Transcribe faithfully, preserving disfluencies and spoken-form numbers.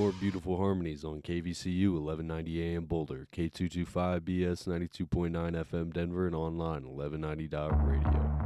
more beautiful harmonies on K V C U eleven ninety A M Boulder, K two twenty-five B S ninety-two point nine F M Denver, and online eleven ninety dot radio.